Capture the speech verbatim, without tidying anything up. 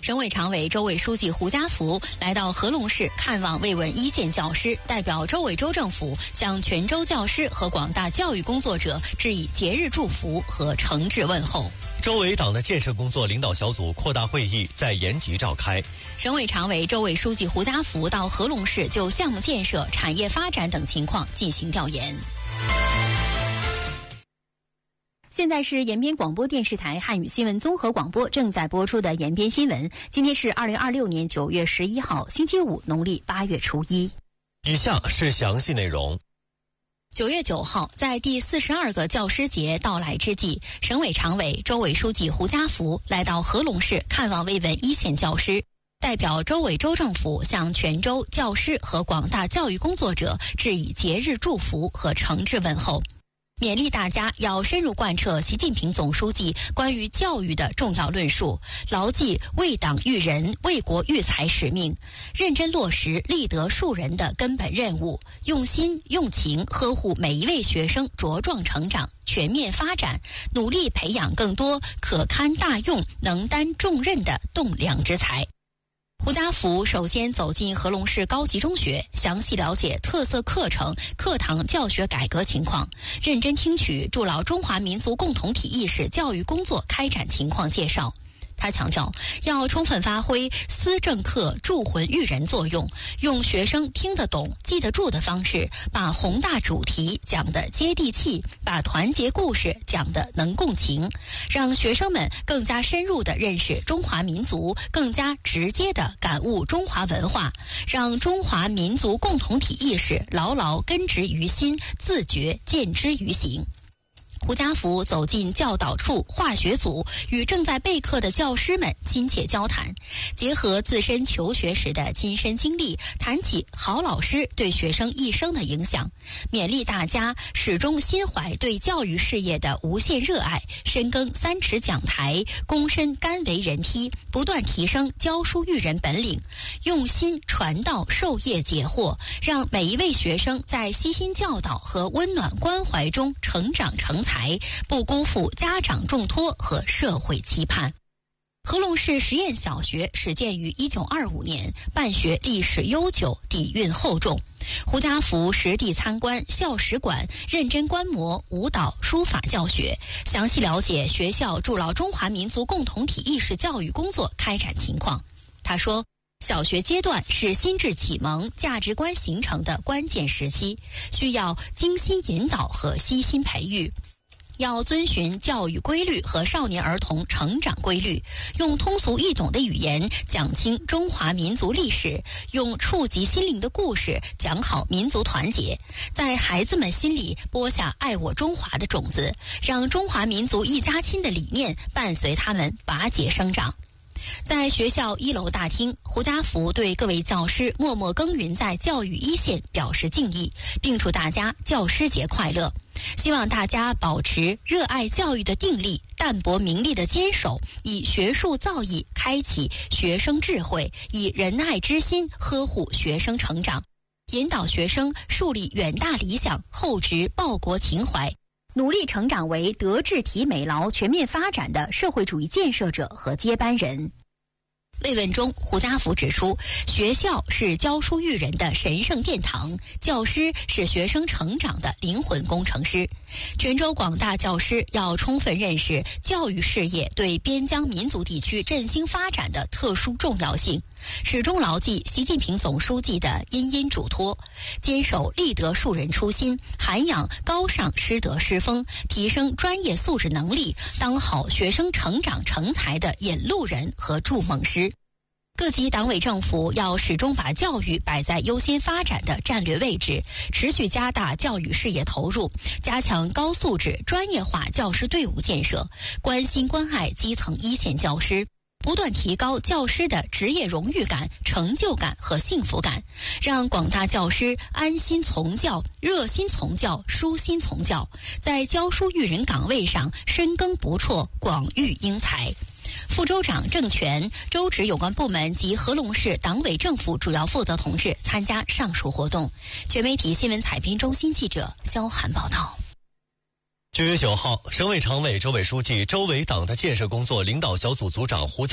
省委常委、州委书记胡家福来到合龙市看望慰问一线教师，代表州委州政府向全州教师和广大教育工作者致以节日祝福和诚挚问候。 州委党的建设工作领导小组扩大会议在延吉召开。 省委常委、州委书记胡家福到合龙市就项目建设、产业发展等情况进行调研。现在是延边广播电视台汉语新闻综合广播正在播出的延边新闻。今天是二零二六年九月十一号，星期五，农历八月初一。 以下是详细内容。 九月九号，在第四十二个教师节到来之际，省委常委、州委书记胡家福来到合龙市看望慰问一线教师，代表州委州政府向全州教师和广大教育工作者致以节日祝福和诚挚问候。勉励大家要深入贯彻习近平总书记关于教育的重要论述，牢记为党育人、为国育才使命，认真落实立德树人的根本任务，用心用情呵护每一位学生茁壮成长、全面发展，努力培养更多可堪大用、能担重任的栋梁之才。胡家福首先走进合龙市高级中学，详细了解特色课程、课堂教学改革情况，认真听取筑牢中华民族共同体意识教育工作开展情况介绍。他强调，要充分发挥思政课铸魂育人作用，用学生听得懂、记得住的方式，把宏大主题讲得接地气，把团结故事讲得能共情，让学生们更加深入地认识中华民族，更加直接地感悟中华文化，让中华民族共同体意识牢牢根植于心，自觉见之于行。胡家福走进教导处化学组，与正在备课的教师们亲切交谈，结合自身求学时的亲身经历，谈起好老师对学生一生的影响，勉励大家始终心怀对教育事业的无限热爱，深耕三尺讲台，躬身甘为人梯，不断提升教书育人本领，用心传道授业解惑，让每一位学生在悉心教导和温暖关怀中成长成才，不辜负家长重托和社会期盼。合龙市实验小学始建于一九二五年，办学历史悠久，底蕴厚重。胡家福实地参观校史馆，认真观摩舞蹈、书法教学，详细了解学校筑牢中华民族共同体意识教育工作开展情况。他说，小学阶段是心智启蒙、价值观形成的关键时期，需要精心引导和悉心培育。要遵循教育规律和少年儿童成长规律，用通俗易懂的语言讲清中华民族历史，用触及心灵的故事讲好民族团结，在孩子们心里播下爱我中华的种子，让中华民族一家亲的理念伴随他们拔节生长。在学校一楼大厅，胡家福对各位教师默默耕耘在教育一线表示敬意，并祝大家教师节快乐。希望大家保持热爱教育的定力，淡泊名利的坚守，以学术造诣开启学生智慧，以仁爱之心呵护学生成长，引导学生树立远大理想，厚植报国情怀，努力成长为德智体美劳全面发展的社会主义建设者和接班人。慰问中，胡家福指出，学校是教书育人的神圣殿堂，教师是学生成长的灵魂工程师。全州广大教师要充分认识教育事业对边疆民族地区振兴发展的特殊重要性，始终牢记习近平总书记的殷殷嘱托，坚守立德树人初心，涵养高尚师德师风，提升专业素质能力，当好学生成长成才的引路人和筑梦师。各级党委政府要始终把教育摆在优先发展的战略位置，持续加大教育事业投入，加强高素质专业化教师队伍建设，关心关爱基层一线教师，不断提高教师的职业荣誉感、成就感和幸福感，让广大教师安心从教、热心从教、舒心从教，在教书育人岗位上深耕不辍，广育英才。副州长郑全、州直有关部门及合龙市党委政府主要负责同志参加上述活动。全媒体新闻采编中心记者肖涵报道。 九月九号，省委常委、州委书记、州委党的建设工作领导小组组长胡家